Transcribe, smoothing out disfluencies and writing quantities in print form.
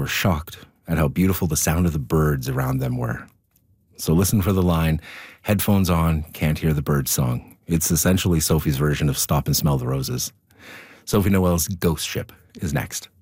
shocked at how beautiful the sound of the birds around them were. So listen for the line, headphones on, can't hear the birds song. It's essentially Sophie's version of Stop and Smell the Roses. Sophie Noel's Ghost Ship is next.